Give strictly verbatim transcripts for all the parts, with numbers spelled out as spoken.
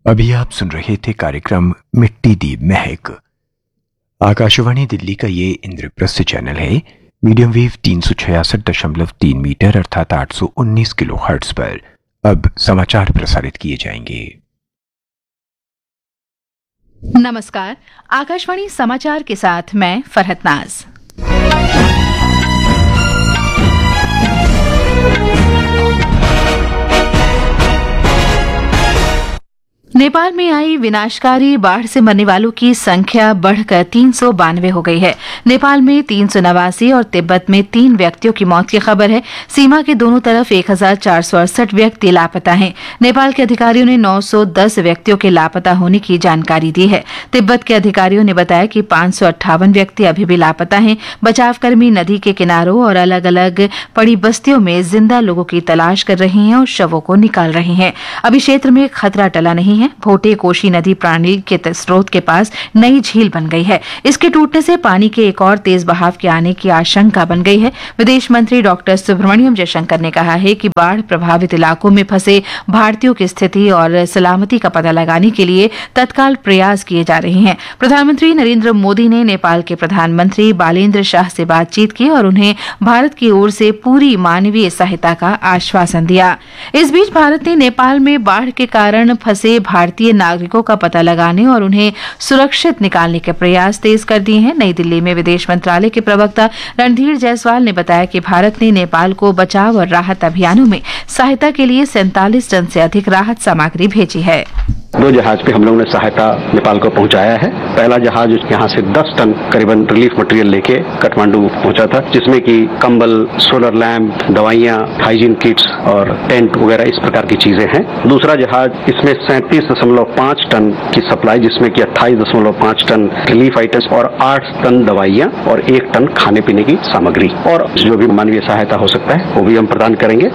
अभी आप सुन रहे थे कार्यक्रम मिट्टी दी महक। आकाशवाणी दिल्ली का ये इंद्रप्रस्थ चैनल है। मीडियम वेव तीन सौ छियासठ दशमलव तीन मीटर अर्थात आठ सौ उन्नीस किलो हर्ट्ज पर अब समाचार प्रसारित किए जाएंगे। नमस्कार, आकाशवाणी समाचार के साथ मैं फरहत नाज। नेपाल में आई विनाशकारी बाढ़ से मरने वालों की संख्या बढ़कर तीन सौ बानवे हो गई है। नेपाल में तीन सौ नवासी और तिब्बत में तीन व्यक्तियों की मौत की खबर है। सीमा के दोनों तरफ एक हजार चार सौ अड़सठ व्यक्ति लापता हैं। नेपाल के अधिकारियों ने नौ सौ दस व्यक्तियों के लापता होने की जानकारी दी है। तिब्बत के अधिकारियों ने बताया कि पांच सौ अट्ठावन व्यक्ति अभी भी लापता हैं। बचावकर्मी नदी के किनारों और अलग अलग पड़ी बस्तियों में जिंदा लोगों की तलाश कर रहे हैं और शवों को निकाल रहे हैं। अभी क्षेत्र में खतरा टला नहीं है। भोटे कोशी नदी प्रणाली के स्रोत के पास नई झील बन गई है। इसके टूटने से पानी के एक और तेज बहाव के आने की आशंका बन गई है। विदेश मंत्री डॉक्टर सुब्रमण्यम जयशंकर ने कहा है कि बाढ़ प्रभावित इलाकों में फंसे भारतीयों की स्थिति और सलामती का पता लगाने के लिए तत्काल प्रयास किए जा रहे हैं। प्रधानमंत्री नरेंद्र मोदी ने नेपाल के प्रधानमंत्री बालेन्द्र शाह से बातचीत की और उन्हें भारत की ओर से पूरी मानवीय सहायता का आश्वासन दिया। इस बीच भारत ने नेपाल में बाढ़ के कारण फंसे भारतीय नागरिकों का पता लगाने और उन्हें सुरक्षित निकालने के प्रयास तेज कर दिए हैं। नई दिल्ली में विदेश मंत्रालय के प्रवक्ता रणधीर जायसवाल ने बताया कि भारत ने नेपाल को बचाव और राहत अभियानों में सहायता के लिए सैंतालीस टन से अधिक राहत सामग्री भेजी है। दो जहाज पे हम लोगों ने सहायता नेपाल को पहुंचाया है। पहला जहाज यहाँ से दस टन करीबन रिलीफ मटेरियल लेके काठमांडू पहुंचा था, जिसमें कि कंबल, सोलर लैंप, दवाइयां, हाइजीन किट्स और टेंट वगैरह इस प्रकार की चीजें हैं। दूसरा जहाज इसमें सैंतीस दशमलव पांच टन की सप्लाई, जिसमें कि अट्ठाईस दशमलव पांच टन रिलीफ आइटम्स और आठ टन दवाइयां और एक टन खाने पीने की सामग्री और जो भी मानवीय सहायता हो सकता है वो भी हम प्रदान करेंगे।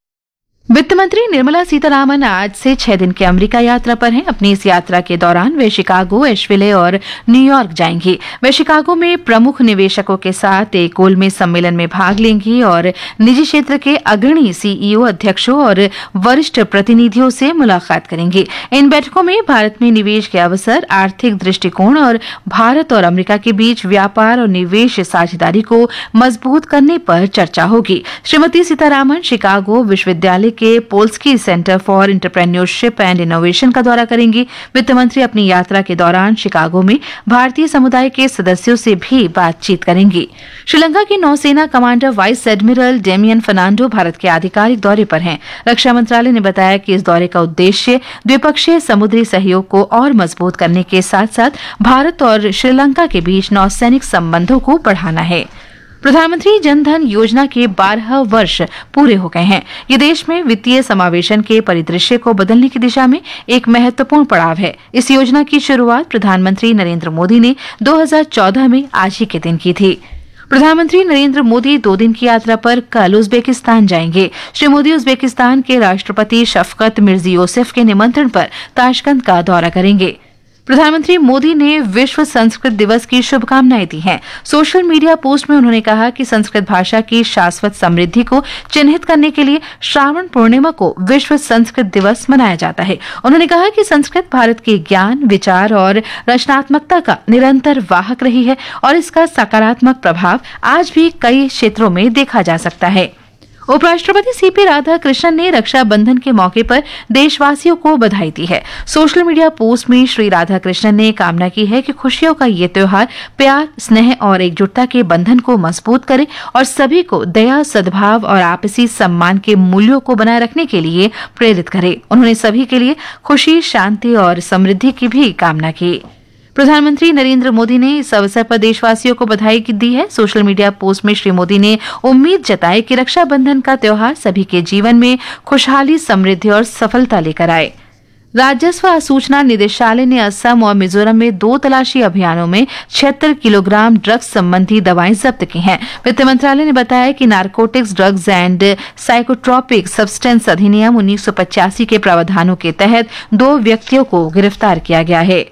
वित्त मंत्री निर्मला सीतारामन आज से छह दिन की अमेरिका यात्रा पर हैं। अपनी इस यात्रा के दौरान वे शिकागो, एशविले और न्यूयॉर्क जाएंगी। वे शिकागो में प्रमुख निवेशकों के साथ एक गोलमेज सम्मेलन में भाग लेंगी और निजी क्षेत्र के अग्रणी सीईओ, अध्यक्षों और वरिष्ठ प्रतिनिधियों से मुलाकात करेंगी। इन बैठकों में भारत में निवेश के अवसर, आर्थिक दृष्टिकोण और भारत और अमेरिका के बीच व्यापार और निवेश साझेदारी को मजबूत करने पर चर्चा होगी। श्रीमती सीतारामन शिकागो विश्वविद्यालय के Polski centre for entrepreneurship and innovation का दौरा करेंगी। वित्त मंत्री अपनी यात्रा के दौरान शिकागो में भारतीय समुदाय के सदस्यों से भी बातचीत करेंगी। श्रीलंका के नौसेना commander vice admiral Damien Fernando Bharat के आधिकारिक दौरे पर हैं। रक्षा मंत्रालय ने बताया कि इस दौरे का उद्देश्य द्विपक्षीय समुद्री सहयोग को और मजबूत करने के साथ साथ भारत और श्रीलंका के बीच नौसैनिक संबंधों को बढ़ाना है। प्रधानमंत्री जनधन योजना के बारह वर्ष पूरे हो गए हैं। ये देश में वित्तीय समावेशन के परिदृश्य को बदलने की दिशा में एक महत्वपूर्ण पड़ाव है। इस योजना की शुरुआत प्रधानमंत्री नरेंद्र मोदी ने दो हज़ार चौदह में आज ही के दिन की थी। प्रधानमंत्री नरेंद्र मोदी दो दिन की यात्रा पर कल उज्बेकिस्तान जाएंगे। श्री मोदी उज्बेकिस्तान के राष्ट्रपति शफकत मिर्जियोसेफ के निमंत्रण पर ताशकंद का दौरा करेंगे। प्रधानमंत्री मोदी ने विश्व संस्कृत दिवस की शुभकामनाएं दी हैं। सोशल मीडिया पोस्ट में उन्होंने कहा कि संस्कृत भाषा की शाश्वत समृद्धि को चिन्हित करने के लिए श्रावण पूर्णिमा को विश्व संस्कृत दिवस मनाया जाता है। उन्होंने कहा कि संस्कृत भारत के ज्ञान, विचार और रचनात्मकता का निरंतर वाहक रही है और इसका सकारात्मक प्रभाव आज भी कई क्षेत्रों में देखा जा सकता है। उपराष्ट्रपति सीपी राधाकृष्णन ने रक्षा बंधन के मौके पर देशवासियों को बधाई दी है। सोशल मीडिया पोस्ट में श्री राधाकृष्णन ने कामना की है कि खुशियों का ये त्योहार प्यार, स्नेह और एकजुटता के बंधन को मजबूत करे और सभी को दया, सद्भाव और आपसी सम्मान के मूल्यों को बनाए रखने के लिए प्रेरित करे। उन्होंने सभी के लिए खुशी, शांति और समृद्धि की भी कामना की। प्रधानमंत्री नरेंद्र मोदी ने इस अवसर पर देशवासियों को बधाई दी है। सोशल मीडिया पोस्ट में श्री मोदी ने उम्मीद जताई कि रक्षाबंधन का त्योहार सभी के जीवन में खुशहाली, समृद्धि और सफलता लेकर आए। राजस्व सूचना निदेशालय ने असम और मिजोरम में दो तलाशी अभियानों में छिहत्तर किलोग्राम ड्रग्स संबंधी दवाएं जब्त की हैं। वित्त मंत्रालय ने बताया कि narcotics, drugs and psychotropic substance अधिनियम उन्नीस सौ पचासी के प्रावधानों के तहत दो व्यक्तियों को गिरफ्तार किया गया है।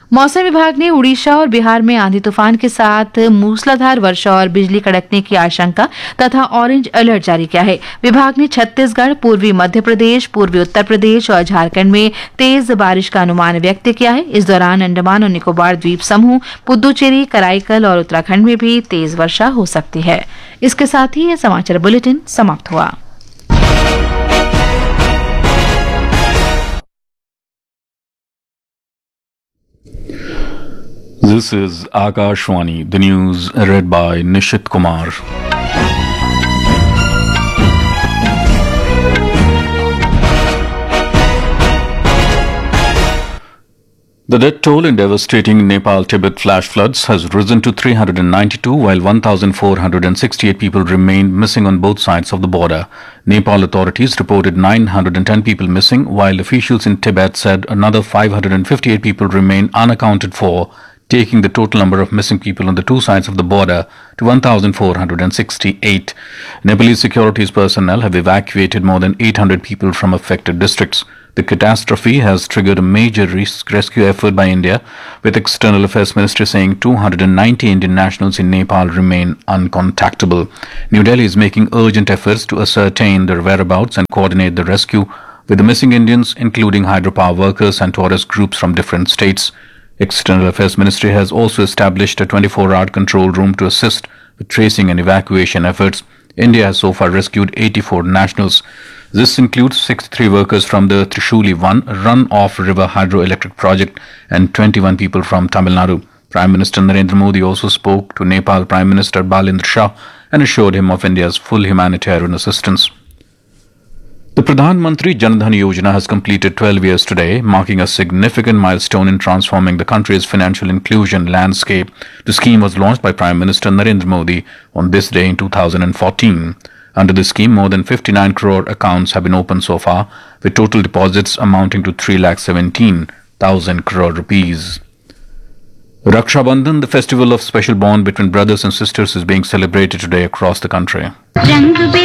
मौसम विभाग ने उड़ीसा और बिहार में आंधी तूफान के साथ मूसलाधार वर्षा और बिजली कड़कने की आशंका तथा ऑरेंज अलर्ट जारी किया है। विभाग ने छत्तीसगढ़, पूर्वी मध्य प्रदेश, पूर्वी उत्तर प्रदेश और झारखंड में तेज बारिश का अनुमान व्यक्त किया है। इस दौरान अंडमान और निकोबार द्वीप समूह, पुद्दुचेरी, कराईकल और उत्तराखंड में भी तेज वर्षा हो सकती है। इसके साथ ही यह समाचार बुलेटिन समाप्त हुआ। This is Akashwani, the news read by Nishit Kumar. The death toll in devastating Nepal-Tibet flash floods has risen to three hundred ninety-two, while one thousand four hundred sixty-eight people remain missing on both sides of the border. Nepal authorities reported nine hundred ten people missing, while officials in Tibet said another five hundred fifty-eight people remain unaccounted for, taking the total number of missing people on the two sides of the border to one thousand four hundred sixty-eight. Nepalese securities personnel have evacuated more than eight hundred people from affected districts. The catastrophe has triggered a major res- rescue effort by India, with External Affairs Ministry saying two hundred ninety Indian nationals in Nepal remain uncontactable. New Delhi is making urgent efforts to ascertain their whereabouts and coordinate the rescue with the missing Indians, including hydropower workers and tourist groups from different states. External Affairs Ministry has also established a twenty-four hour control room to assist with tracing and evacuation efforts. India has so far rescued eighty-four nationals. This includes sixty-three workers from the Trishuli one run-off river hydroelectric project and twenty-one people from Tamil Nadu. Prime Minister Narendra Modi also spoke to Nepal Prime Minister Balendra Shah and assured him of India's full humanitarian assistance. The Pradhan Mantri Jan Dhan Yojana has completed twelve years today, marking a significant milestone in transforming the country's financial inclusion landscape. The scheme was launched by Prime Minister Narendra Modi on this day in two thousand fourteen. Under the scheme, more than fifty-nine crore accounts have been opened so far, with total deposits amounting to three lakh seventeen thousand crore rupees. Raksha Bandhan, the festival of special bond between brothers and sisters, is being celebrated today across the country.